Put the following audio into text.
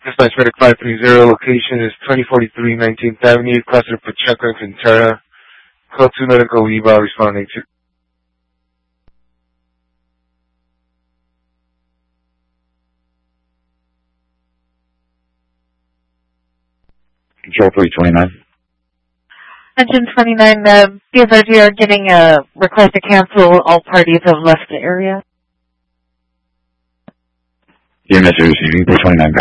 Dispatch Medic 530, location is 2043 19th Avenue, Cluster Pacheco and Ventura. Code 2 Medical Eva responding to. Control 329. Engine 29, BFRG are getting a request to cancel. All parties have left the area. EMS is receiving 329.